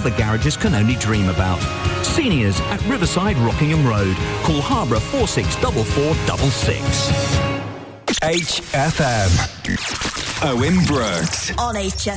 other garages can only dream about. Seniors at Riverside Rockingham Road. Call Harborough 464466. HFM. Owen Brooks. On HFM.